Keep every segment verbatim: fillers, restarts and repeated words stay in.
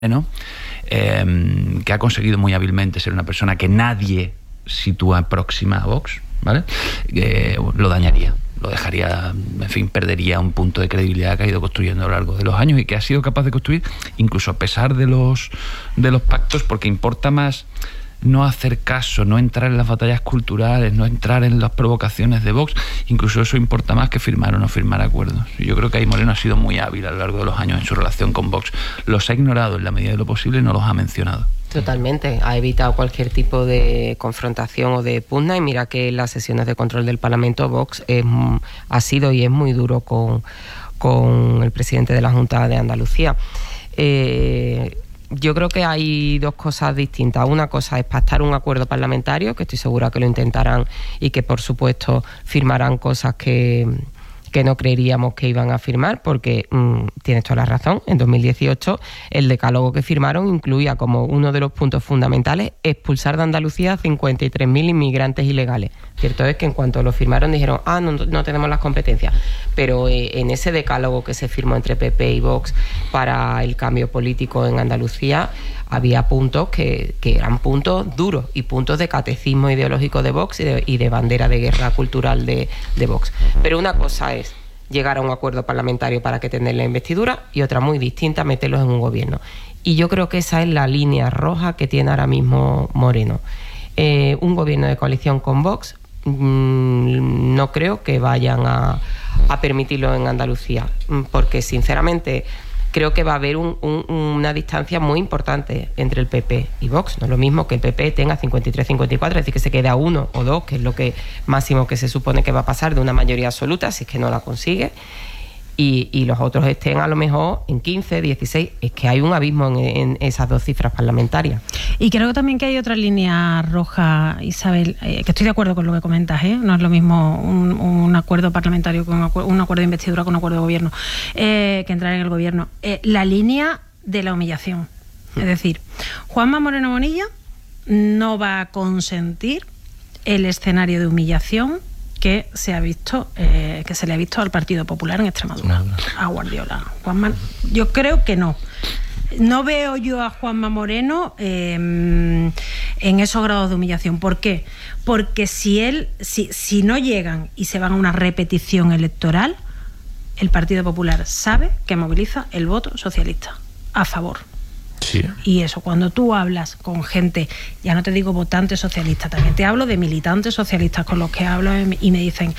¿no? Eh, que ha conseguido muy hábilmente ser una persona que nadie sitúa próxima a Vox, ¿vale? Eh, lo dañaría, lo dejaría, en fin, perdería un punto de credibilidad que ha ido construyendo a lo largo de los años y que ha sido capaz de construir, incluso a pesar de los, de los pactos, porque importa más no hacer caso, no entrar en las batallas culturales, no entrar en las provocaciones de Vox. Incluso eso importa más que firmar o no firmar acuerdos. Yo creo que ahí Moreno ha sido muy hábil a lo largo de los años en su relación con Vox. Los ha ignorado en la medida de lo posible y no los ha mencionado. Totalmente, ha evitado cualquier tipo de confrontación o de pugna, y mira que en las sesiones de control del Parlamento Vox es, ha sido y es muy duro con, con el presidente de la Junta de Andalucía. Eh, Yo creo que hay dos cosas distintas. Una cosa es pactar un acuerdo parlamentario, que estoy segura que lo intentarán y que, por supuesto, firmarán cosas que, que no creeríamos que iban a firmar, porque mmm, tienes toda la razón. En dos mil dieciocho el decálogo que firmaron incluía como uno de los puntos fundamentales expulsar de Andalucía a cincuenta y tres mil inmigrantes ilegales. Cierto es que en cuanto lo firmaron dijeron, ah, no, no tenemos las competencias, pero eh, en ese decálogo que se firmó entre P P y Vox para el cambio político en Andalucía había puntos que, que eran puntos duros y puntos de catecismo ideológico de Vox y de, y de bandera de guerra cultural de, de Vox. Pero una cosa es llegar a un acuerdo parlamentario para que tengan la investidura y otra muy distinta, meterlos en un gobierno. Y yo creo que esa es la línea roja que tiene ahora mismo Moreno. Eh, un gobierno de coalición con Vox, mmm, no creo que vayan a, a permitirlo en Andalucía, porque sinceramente creo que va a haber un, un, una distancia muy importante entre el P P y Vox. No es lo mismo que el P P tenga cincuenta y tres cincuenta y cuatro, es decir, que se quede a uno o dos, que es lo que máximo que se supone que va a pasar de una mayoría absoluta, si es que no la consigue, y, y los otros estén a lo mejor en quince, dieciséis. Es que hay un abismo en, en esas dos cifras parlamentarias. Y creo también que hay otra línea roja, Isabel, eh, que estoy de acuerdo con lo que comentas, ¿eh? No es lo mismo un, un acuerdo parlamentario con un acuerdo, un acuerdo de investidura con un acuerdo de gobierno, eh, que entrar en el gobierno. Eh, la línea de la humillación. Es decir, Juanma Moreno Bonilla no va a consentir el escenario de humillación que se ha visto, eh, que se le ha visto al Partido Popular en Extremadura, no, no. a Guardiola. Juanma, yo creo que no. No veo yo a Juanma Moreno eh, en esos grados de humillación. ¿Por qué? Porque si él, si, si no llegan y se van a una repetición electoral, el Partido Popular sabe que moviliza el voto socialista a favor. Sí. Y eso, cuando tú hablas con gente, ya no te digo votantes socialistas, también te hablo de militantes socialistas con los que hablo y me dicen,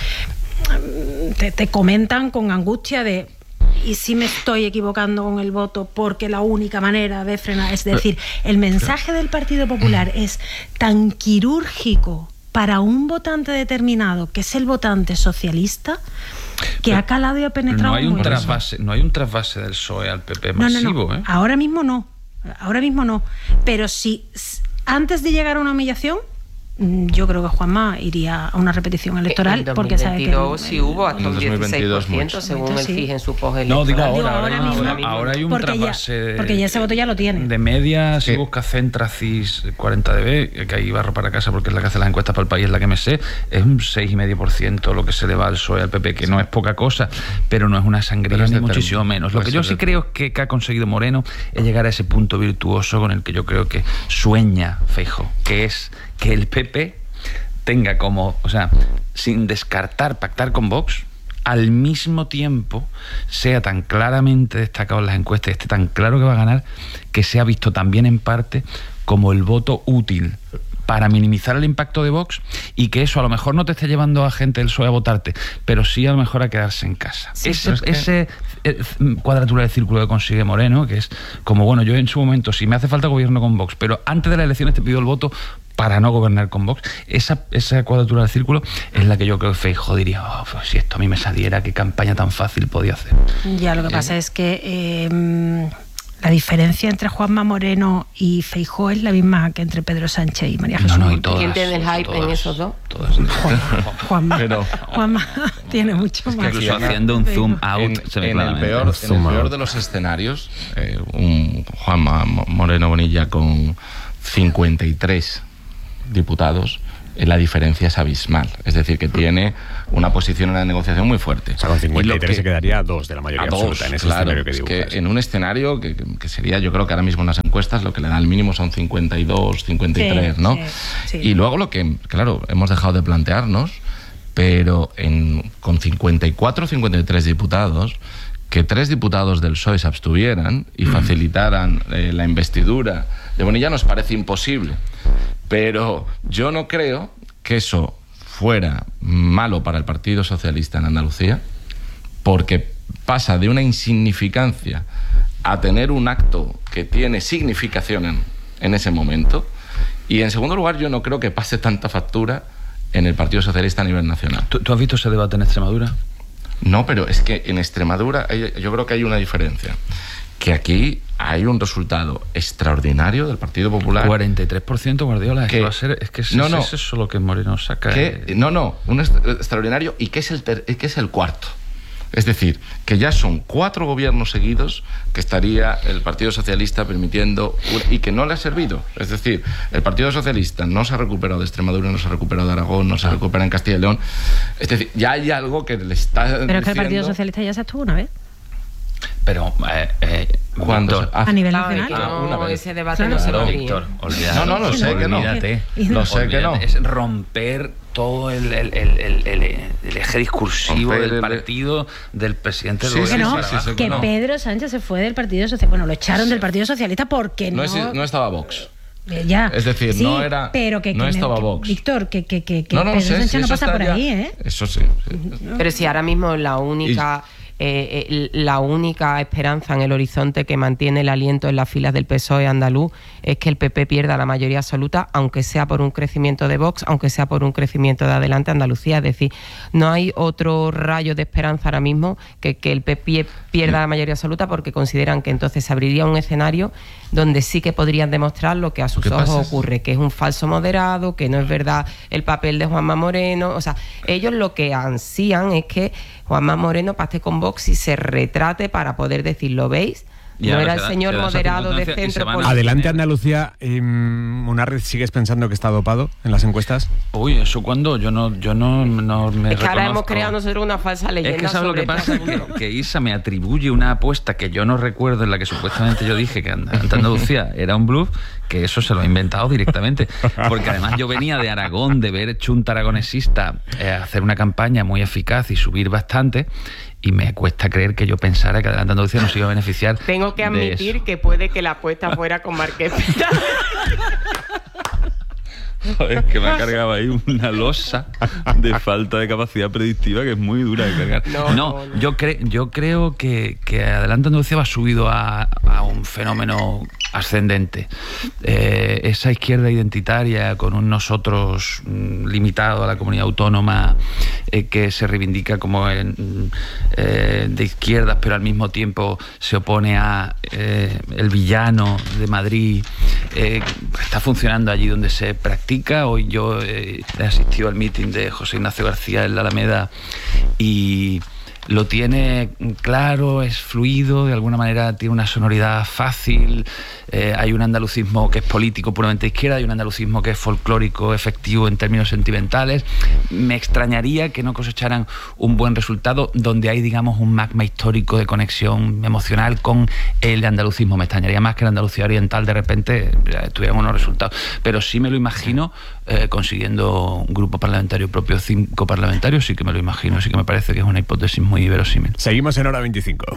te, te comentan con angustia de, ¿y si me estoy equivocando con el voto? Porque la única manera de frenar, es decir, el mensaje del Partido Popular es tan quirúrgico para un votante determinado, que es el votante socialista, que pero, ha calado y ha penetrado no hay un muy trasvase, no hay un trasvase del P S O E al P P masivo, no, no, no. ¿eh? Ahora mismo no. Ahora mismo no, pero si antes de llegar a una humillación, yo creo que Juanma iría a una repetición electoral. En porque sabe que sí hubo hasta un dieciséis por ciento según el sí. F I J en su post electoral. No, digo ahora, digo, ahora, ahora, ahora, mismo, ahora, ahora hay un porque trasvase ya, porque ya ese voto ya lo tiene. De media, si sí. busca Centra, C I S, cuarenta D B, que ahí barro para casa porque es la que hace las encuestas para el país, es la que me sé, es un seis coma cinco por ciento lo que se le va al P S O E y al P P, que sí. no es poca cosa, pero no es una sangría ni muchísimo menos. Lo que yo sí creo que, que ha conseguido Moreno es llegar a ese punto virtuoso con el que yo creo que sueña Feijóo, que es que el P P tenga como, o sea, sin descartar pactar con Vox, al mismo tiempo sea tan claramente destacado en las encuestas y esté tan claro que va a ganar, que se ha visto también en parte como el voto útil para minimizar el impacto de Vox, y que eso a lo mejor no te esté llevando a gente del P S O E a votarte, pero sí a lo mejor a quedarse en casa. Sí, ese, es que... ese eh, cuadratura del círculo que consigue Moreno, que es como, bueno, yo en su momento, si me hace falta gobierno con Vox, pero antes de las elecciones te pido el voto para no gobernar con Vox, esa, esa cuadratura del círculo es la que yo creo que Feijóo diría, oh, pues si esto a mí me saliera, qué campaña tan fácil podía hacer. Ya, lo que pasa eh. es que eh, la diferencia entre Juanma Moreno y Feijóo es la misma que entre Pedro Sánchez y María Jesús. No, no, y todas, ¿quién tiene el hype todas, en esos dos? Todas. Juanma, Juanma, Pero, Juanma tiene mucho es que más. Incluso haciendo un zoom out en, se ve en, el peor, el en el peor de los escenarios, eh, un Juanma Moreno Bonilla con cincuenta y tres diputados la diferencia es abismal. Es decir, que tiene una posición en la negociación muy fuerte. O sea, con cincuenta y tres que, se quedaría a dos de la mayoría a absoluta dos, en ese claro, escenario que es dibujas. que en un escenario que, que sería, yo creo que ahora mismo en las encuestas lo que le da el mínimo son cincuenta y dos, cincuenta y tres, sí, ¿no? Sí, sí. Y luego lo que, claro, hemos dejado de plantearnos, pero en, con cincuenta y cuatro, cincuenta y tres diputados, que tres diputados del P S O E se abstuvieran y facilitaran eh, la investidura de Bonilla nos parece imposible. Pero yo no creo que eso fuera malo para el Partido Socialista en Andalucía, porque pasa de una insignificancia a tener un acto que tiene significación en, en ese momento. Y en segundo lugar, yo no creo que pase tanta factura en el Partido Socialista a nivel nacional. ¿Tú, tú has visto ese debate en Extremadura? No, pero es que en Extremadura hay, yo creo que hay una diferencia. Que aquí hay un resultado extraordinario del Partido Popular. cuarenta y tres por ciento Guardiola, es que, que va a ser, es que es, no, no, es eso lo que Moreno saca. Que, eh. No, no, un extraordinario y que es el, ter, que es el cuarto. Es decir, que ya son cuatro gobiernos seguidos que estaría el Partido Socialista permitiendo y que no le ha servido. Es decir, el Partido Socialista no se ha recuperado de Extremadura, no se ha recuperado de Aragón, no se ah. recupera en Castilla y León. Es decir, ya hay algo que le está Pero diciendo... es que el Partido Socialista ya se estuvo una vez. Pero, eh, eh, ¿cuándo? A, a nivel nacional. No, una vez. ese debate claro. no se Claro, lo Víctor, olvídate. No, no, lo sé que no. Olvídate. Lo sé que no. Es romper todo el, el, el, el, el, el eje discursivo romper del partido el... del presidente sí, del sí, gobierno. no, sí, sí, que no. Pedro Sánchez se fue del Partido Socialista. Bueno, lo echaron del Partido Socialista porque no... No, es, no estaba Vox. Eh, ya. Es decir, sí, no era pero que, no que estaba me, que, Vox. Víctor, que, que, que, que no, no, Pedro sé, Sánchez si no pasa estaría... por ahí, ¿eh? Eso sí. sí. Pero si ahora mismo la única... Y... Eh, la única esperanza en el horizonte que mantiene el aliento en las filas del P S O E andaluz es que el P P pierda la mayoría absoluta, aunque sea por un crecimiento de Vox, aunque sea por un crecimiento de Adelante Andalucía. Es decir, no hay otro rayo de esperanza ahora mismo que que el P P pierda la mayoría absoluta, porque consideran que entonces se abriría un escenario donde sí que podrían demostrar lo que a sus ojos ocurre, que es un falso moderado, que no es verdad el papel de Juanma Moreno. O sea, ellos lo que ansían es que Juanma Moreno pacte con Vox y se retrate para poder decir, ¿lo veis? No era el da, señor moderado de centro político. Adelante Andalucía, eh, ¿Munarriz sigues pensando que está dopado en las encuestas? Uy, ¿eso cuándo? Yo no, yo no, no me Es que ahora reconozco. hemos creado nosotros una falsa leyenda. Es que ¿sabes lo que pasa? Que, que Isa me atribuye una apuesta que yo no recuerdo, en la que supuestamente yo dije que Ante Andalucía era un bluff, que eso se lo he inventado directamente. Porque además yo venía de Aragón, de ver Chunta Aragonesista eh, hacer una campaña muy eficaz y subir bastante. Y me cuesta creer que yo pensara que Adelante Andalucía nos iba a beneficiar. Tengo que admitir que puede que la apuesta fuera con Marqués. Joder, que me ha cargado ahí una losa de falta de capacidad predictiva que es muy dura de cargar. No, no, no. Yo, cre yo creo que, que Adelante Andalucía va subido a, a un fenómeno ascendente. Eh, esa izquierda identitaria con un nosotros mm, limitado a la comunidad autónoma, eh, que se reivindica como en, eh, de izquierdas, pero al mismo tiempo se opone a eh, el villano de Madrid, eh, está funcionando allí donde se practica. Hoy yo eh, he asistido al meeting de José Ignacio García en la Alameda y lo tiene claro, es fluido, de alguna manera tiene una sonoridad fácil. Eh, hay un andalucismo que es político puramente izquierda, hay un andalucismo que es folclórico, efectivo en términos sentimentales. Me extrañaría que no cosecharan un buen resultado donde hay, digamos, un magma histórico de conexión emocional con el andalucismo. Me extrañaría más que la Andalucía oriental de repente tuvieran unos resultados. Pero sí me lo imagino eh, consiguiendo un grupo parlamentario propio, cinco parlamentarios, sí que me lo imagino, sí que me parece que es una hipótesis muy verosímil. Seguimos en Hora veinticinco.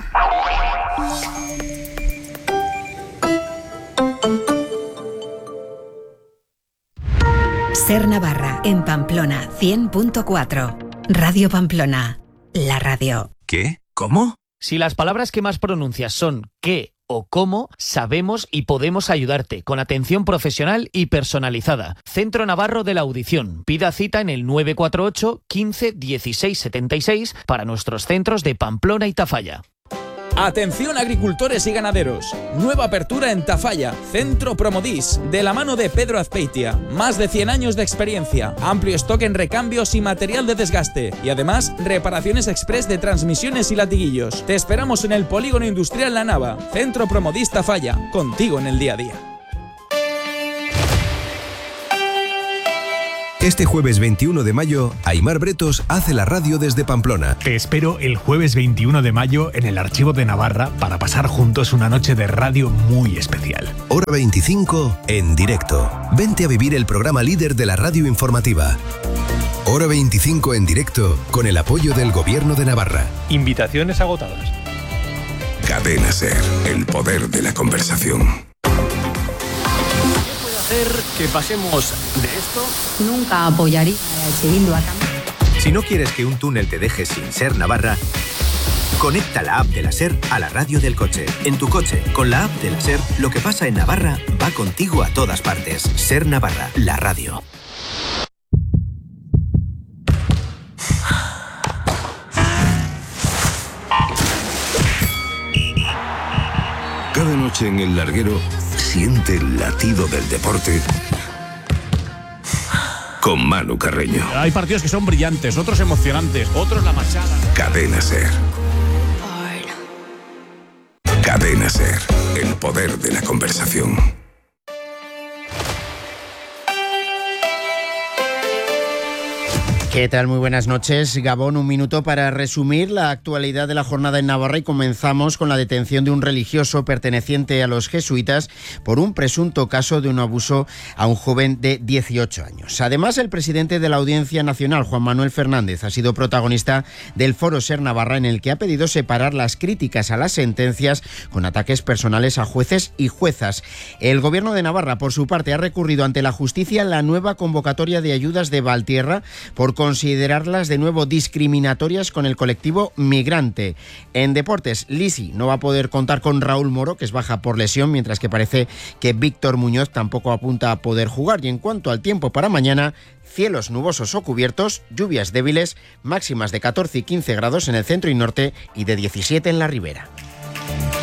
Ser Navarra, en Pamplona, cien punto cuatro. Radio Pamplona, la radio. ¿Qué? ¿Cómo? Si las palabras que más pronuncias son qué o cómo, sabemos y podemos ayudarte con atención profesional y personalizada. Centro Navarro de la Audición. Pida cita en el nueve cuatro ocho, quince, dieciséis, setenta y seis para nuestros centros de Pamplona y Tafalla. Atención agricultores y ganaderos. Nueva apertura en Tafalla, Centro Promodis, de la mano de Pedro Azpeitia. Más de cien años de experiencia, amplio stock en recambios y material de desgaste. Y además, reparaciones express de transmisiones y latiguillos. Te esperamos en el Polígono Industrial La Nava. Centro Promodis Tafalla, contigo en el día a día. Este jueves veintiuno de mayo, Aimar Bretos hace la radio desde Pamplona. Te espero el jueves veintiuno de mayo en el Archivo de Navarra para pasar juntos una noche de radio muy especial. Hora veinticinco en directo. Vente a vivir el programa líder de la radio informativa. Hora veinticinco en directo con el apoyo del Gobierno de Navarra. Invitaciones agotadas. Cadena SER, el poder de la conversación. Hacer que pasemos de esto. Nunca apoyaría a H. Bildu a cambio. Si no quieres que un túnel te deje sin SER Navarra, conecta la app de la SER a la radio del coche. En tu coche, con la app de la SER, lo que pasa en Navarra va contigo a todas partes. SER Navarra, la radio. Cada noche en el larguero, siente el latido del deporte con Manu Carreño. Hay partidos que son brillantes, otros emocionantes, otros la machada. Cadena SER. Cadena SER, el poder de la conversación. ¿Qué tal? Muy buenas noches. Gabón, un minuto para resumir la actualidad de la jornada en Navarra y comenzamos con la detención de un religioso perteneciente a los jesuitas por un presunto caso de un abuso a un joven de dieciocho años. Además, el presidente de la Audiencia Nacional, Juan Manuel Fernández, ha sido protagonista del Foro SER Navarra en el que ha pedido separar las críticas a las sentencias con ataques personales a jueces y juezas. El Gobierno de Navarra, por su parte, ha recurrido ante la justicia la nueva convocatoria de ayudas de Valtierra por considerarlas de nuevo discriminatorias con el colectivo migrante. En deportes, Lisi no va a poder contar con Raúl Moro, que es baja por lesión, mientras que parece que Víctor Muñoz tampoco apunta a poder jugar. Y en cuanto al tiempo para mañana, cielos nubosos o cubiertos, lluvias débiles, máximas de catorce y quince grados en el centro y norte y de diecisiete en la ribera.